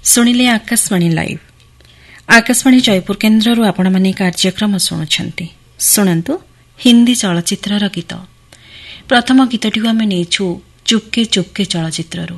ଶୁଣିଲେ ଆକାଶବାଣୀ ଲାଇଭ୍। ଆକାଶବାଣୀ ଜୟପୁର କେନ୍ଦ୍ରରୁ ଆପଣମାନେ କାର୍ଯ୍ୟକ୍ରମ ଶୁଣୁଛନ୍ତି। ଶୁଣନ୍ତୁ ହିନ୍ଦୀ ଚଳଚ୍ଚିତ୍ରର ଗୀତ। ପ୍ରଥମ ଗୀତଟିକୁ ଆମେ ନେଇଛୁ ଚୁପକେ ଚୁପକେ ଚଳଚ୍ଚିତ୍ରରୁ।